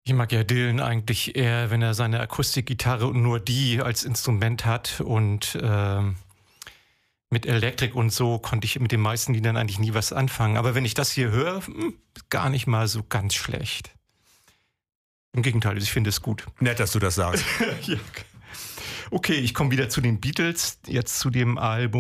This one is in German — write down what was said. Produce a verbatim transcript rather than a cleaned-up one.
Ich mag ja Dylan eigentlich eher, wenn er seine Akustikgitarre und nur die als Instrument hat. Und ähm, mit Elektrik und so konnte ich mit den meisten Liedern eigentlich nie was anfangen. Aber wenn ich das hier höre, gar nicht mal so ganz schlecht. Im Gegenteil, ich finde es gut. Nett, dass du das sagst. Ja. Okay, ich komme wieder zu den Beatles, jetzt zu dem Album